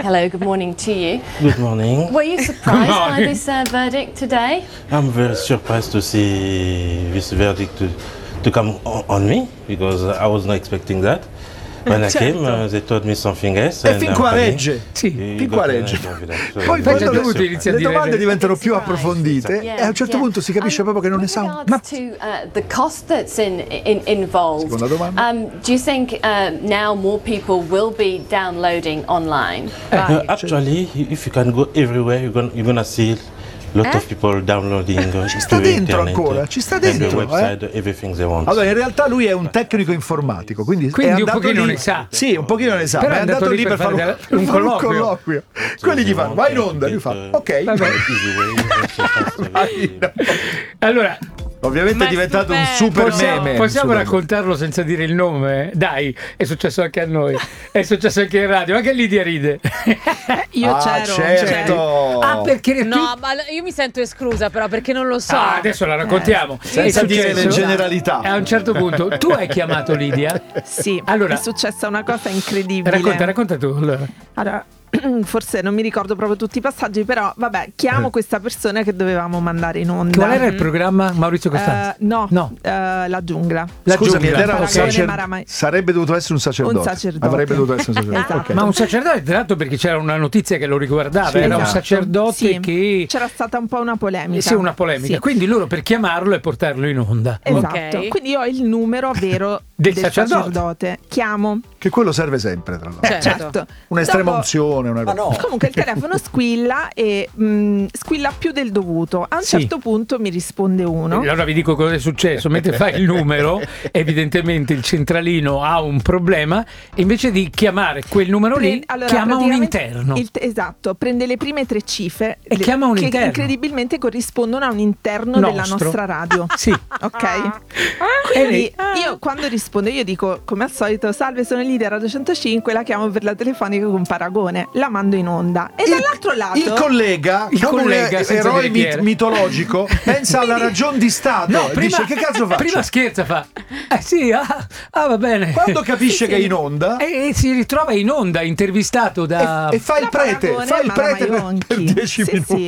Hello, good morning to you. Good morning. Were you surprised by this verdict today? I'm very surprised to see this verdict to come on me because I was not expecting that. When I came, they told me something else. E fin qua regge. Sì, fin qua regge. Poi quando le domande diventano più approfondite e a un certo punto si capisce proprio che non ne sa. Ma the cost that's involved. Seconda domanda. Do you think now more people will be downloading online? Actually, if you can go everywhere, you're gonna see lot of people downloading. Ci sta dentro ancora, ci sta dentro. Website, everything they want. Allora, in realtà lui è un tecnico informatico, quindi è un andato pochino lì, ne sa. Sì, un pochino ne sa, Però ma è andato lì per fare un colloquio. Quelli gli fanno, vai in onda, lui fa, ok. Allora, ovviamente è diventato un super meme. Possiamo raccontarlo senza dire il nome? Dai, è successo anche a noi, è successo anche in radio, anche Lidia ride. Io c'ero. Certo. Ah, perché No, ma io mi sento esclusa però perché non lo so. Adesso la raccontiamo. Senza dire le generalità. A un certo punto tu hai chiamato Lidia. Sì, allora, è successa una cosa incredibile. Racconta tu. Allora, forse non mi ricordo proprio tutti i passaggi, però vabbè, chiamo questa persona che dovevamo mandare in onda. Qual era il programma, Maurizio Costanzo? La giungla. Scusami, giungla. era sarebbe dovuto essere un sacerdote. Avrebbe dovuto essere un sacerdote. Esatto. Ma un sacerdote, tra l'altro, perché c'era una notizia che lo riguardava, sì, era un sacerdote che c'era stata un po' una polemica. Sì, una polemica. Sì. Quindi loro per chiamarlo e portarlo in onda. Esatto. Okay. Quindi io ho il numero vero del sacerdote. Chiamo. Che quello serve sempre, tra l'altro. Certo. Un'estrema unzione, una cosa. No. Comunque il telefono squilla e squilla più del dovuto. A un certo punto mi risponde uno. Allora vi dico cosa è successo. Mentre fai il numero, evidentemente il centralino ha un problema e invece di chiamare quel numero lì, chiama un interno. Esatto, prende le prime 3 cifre e chiama un interno. Che incredibilmente corrispondono a un interno della nostra radio. Sì. Ok? Quindi io quando rispondo, io dico come al solito, salve, sono Lidia Radio 105, la chiamo per la telefonica con Paragone, la mando in onda e dall'altro lato il collega eroe mitologico pensa alla ragion di Stato. No, prima, dice che cazzo faccio? Prima scherza, fa sì, va bene. Quando capisce che è in onda e si ritrova in onda intervistato da e fa il prete per 10 minuti. Sì.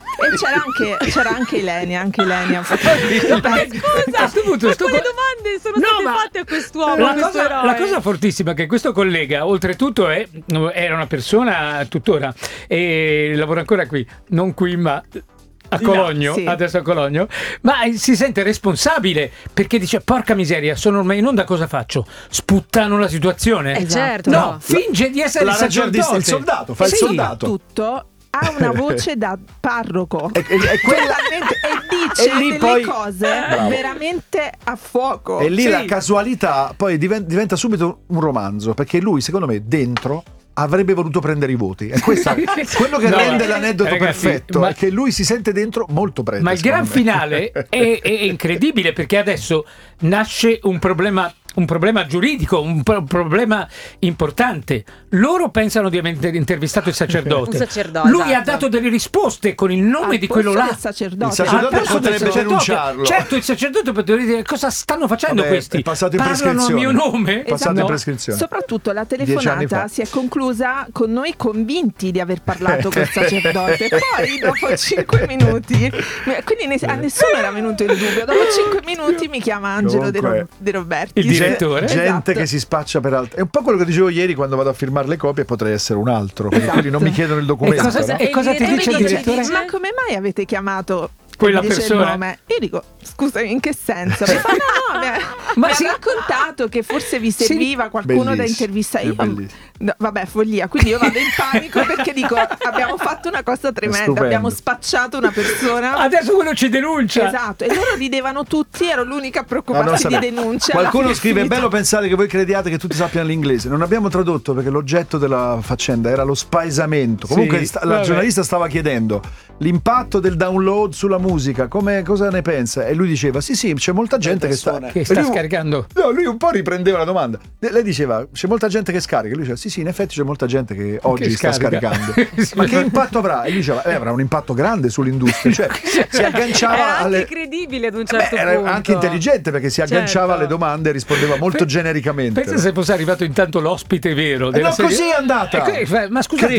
E c'era anche Ilenia, Scusa, quelle domande sono state fatte a quest'uomo. La cosa fortissima è che questo collega oltretutto era una persona tuttora e lavora ancora qui, non qui ma a Cologno, sì. Adesso a Cologno, ma si sente responsabile perché dice porca miseria, sono ormai in onda, cosa faccio? Sputtano la situazione? Certo. No, finge di essere il sacerdote, il soldato, fa il soldato. Tutto ha una voce da parroco e dice delle cose veramente a fuoco. E lì la casualità poi diventa subito un romanzo, perché lui secondo me dentro avrebbe voluto prendere i voti. E questo quello che rende l'aneddoto perfetto, è che lui si sente dentro molto prete. Ma il gran finale è incredibile, perché adesso nasce un problema giuridico, un problema importante. Loro pensano di aver intervistato il sacerdote. Lui ha dato delle risposte con il nome di quello là. Il sacerdote potrebbe denunciarlo. Certo, il sacerdote potrebbe dire cosa stanno facendo questi? È passato in Parlano a mio nome? È passato in prescrizione. Soprattutto la telefonata si è conclusa con noi convinti di aver parlato col sacerdote. Poi dopo 5 minuti, quindi a nessuno era venuto il dubbio. Dopo 5 minuti mi chiama Angelo De Roberti. Il direttore. Gente che si spaccia per altro. È un po' quello che dicevo ieri quando vado a firmare le copie, potrei essere un altro. Quindi non mi chiedono il documento. E cosa ti dice il direttore? Ma come mai avete chiamato quella persona? Io dico, scusami, in che senso? Mi fa, mi ha raccontato che forse vi serviva qualcuno da intervistare. Vabbè, follia. Quindi io vado in panico perché dico, abbiamo fatto una cosa tremenda, abbiamo spacciato una persona. Adesso quello ci denuncia. Esatto, e loro ridevano tutti, ero l'unica a preoccuparsi di denuncia. Qualcuno scrive, è bello pensare che voi crediate che tutti sappiano l'inglese. Non abbiamo tradotto perché l'oggetto della faccenda era lo spaesamento. Comunque la giornalista stava chiedendo l'impatto del download sulla musica, cosa ne pensa? E lui diceva sì, c'è molta gente che sta scaricando. No, lui un po' riprendeva la domanda. Lei diceva c'è molta gente che scarica. Lui diceva sì, in effetti c'è molta gente che oggi sta scaricando. Ma che impatto avrà? E lui diceva avrà un impatto grande sull'industria. Cioè si agganciava anche incredibile ad un certo punto. Era anche intelligente perché si agganciava alle domande e rispondeva molto genericamente. Pensa se fosse arrivato intanto l'ospite vero della serie. Così è andata. Ma scusate,